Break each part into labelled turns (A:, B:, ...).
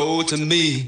A: Oh, to me.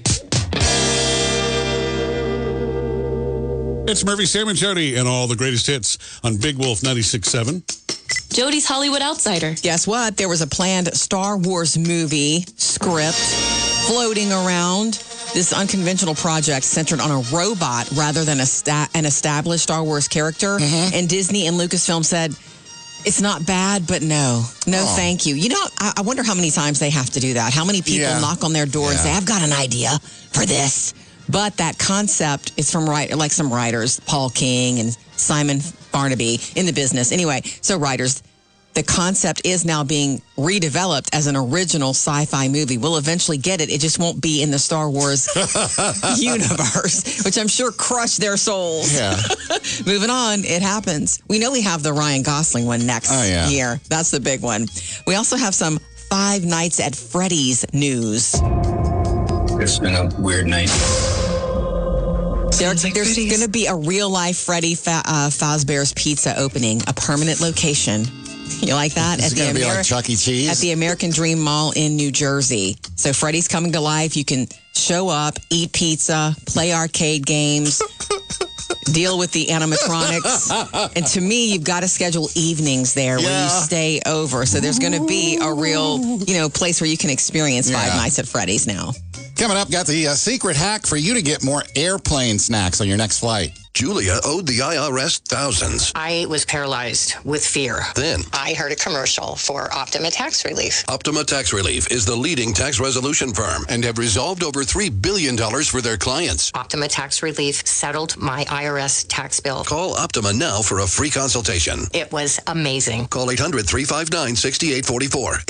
B: It's Murphy, Sam, and Jody, and all the greatest hits on Big Wolf 96.7.
C: Jody's Hollywood Outsider.
D: Guess what? There was a planned Star Wars movie script floating around. This unconventional project centered on a robot rather than an established Star Wars character. Mm-hmm. And Disney and Lucasfilm said, it's not bad, but no, thank you. You know, I wonder how many times they have to do that. How many people knock on their door and say, I've got an idea for this. But that concept is from some writers, Paul King and Simon Barnaby in the business. Anyway, so writers, the concept is now being redeveloped as an original sci-fi movie. We'll eventually get it. It just won't be in the Star Wars universe, which I'm sure crushed their souls.
E: Yeah.
D: Moving on, it happens. We know we have the Ryan Gosling one next year. That's the big one. We also have some Five Nights at Freddy's news.
A: It's been a weird night.
D: There's going to be a real-life Freddy Fazbear's Pizza opening, a permanent location. You like that?
E: Is it going to be like Chuck E. Cheese?
D: At the American Dream Mall in New Jersey. So Freddy's coming to life. You can show up, eat pizza, play arcade games, deal with the animatronics. And to me, you've got to schedule evenings there where you stay over. So there's going to be a real, place where you can experience Five Nights at Freddy's now.
E: Coming up, got the secret hack for you to get more airplane snacks on your next flight.
F: Julia owed the IRS thousands.
G: I was paralyzed with fear.
F: Then
G: I heard a commercial for Optima Tax Relief.
F: Optima Tax Relief is the leading tax resolution firm and have resolved over $3 billion for their clients.
G: Optima Tax Relief settled my IRS tax bill.
F: Call Optima now for a free consultation.
G: It was amazing.
F: Call 800-359-6844.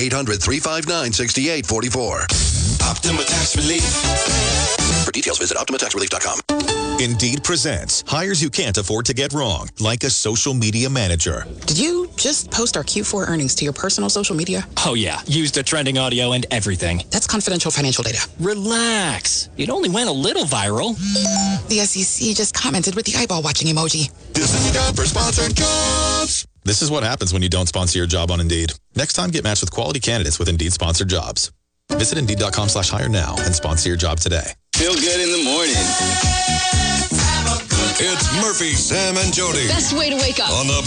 F: 800-359-6844.
A: Optima Tax Relief.
F: For details, visit OptimaTaxRelief.com.
H: Indeed presents hires you can't afford to get wrong, like a social media manager.
I: Did you just post our Q4 earnings to your personal social media?
J: Oh, yeah. Used the trending audio and everything.
I: That's confidential financial data.
J: Relax. It only went a little viral.
I: The SEC just commented with the eyeball watching emoji.
F: This is time for sponsored jobs.
H: This is what happens when you don't sponsor your job on Indeed. Next time, get matched with quality candidates with Indeed sponsored jobs. Visit Indeed.com/hire now and sponsor your job today.
A: Feel good in the morning.
F: It's Murphy, Sam, and Jody.
C: Best way to wake up.
F: On the